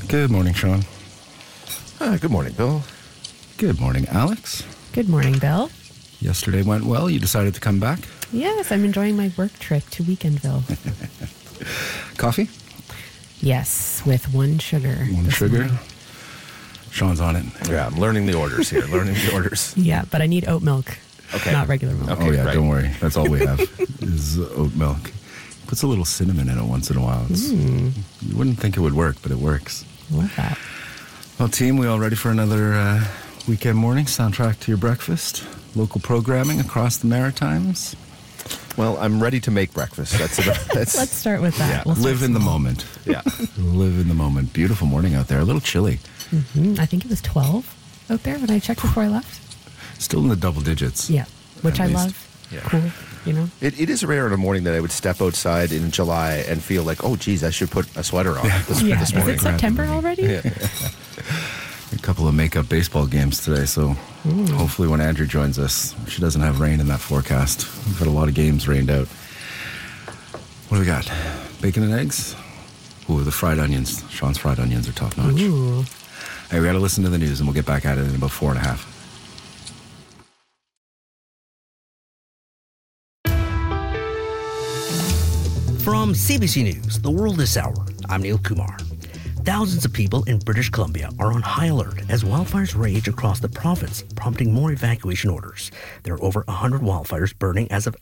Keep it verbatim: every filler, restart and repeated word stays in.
Good morning, Sean. Uh, good morning, Bill. Good morning, Alex. Good morning, Bill. Yesterday went well. You decided to come back. Yes, I'm enjoying my work trip to Weekendville. Coffee? Yes, with one sugar. One this sugar? morning. Sean's on it. Yeah, I'm learning the orders here. learning the orders. Yeah, but I need oat milk. Okay. Not regular milk. Okay, oh, yeah, right. don't worry. That's all we have is oat milk. Puts a little cinnamon in it once in a while. It's, Mm. You wouldn't think it would work, but it works. Love that. Well, team, we all ready for another uh, weekend morning soundtrack to your breakfast? Local programming across the Maritimes? Well, I'm ready to make breakfast. That's that's Let's start with that. Yeah. We'll start Live in the small. moment. yeah. Live in the moment. Beautiful morning out there. A little chilly. Mhm. I think it was twelve out there when I checked before I left. Still in the double digits. Yeah, which At I least. love. Yeah. Cool, you know? It, it is rare in a morning that I would step outside in July and feel like, oh, geez, I should put a sweater on this, Yeah. this Is morning. it September already? Yeah. A couple of makeup baseball games today, so hopefully when Andrew joins us, she doesn't have rain in that forecast. We've got a lot of games rained out. What do we got? Bacon and eggs? Ooh, the fried onions. Sean's fried onions are top notch. Ooh. Hey, we got to listen to the news, and we'll get back at it in about four and a half. From C B C News, The World This Hour, I'm Neil Kumar. Thousands of people in British Columbia are on high alert as wildfires rage across the province, prompting more evacuation orders. There are over one hundred wildfires burning as of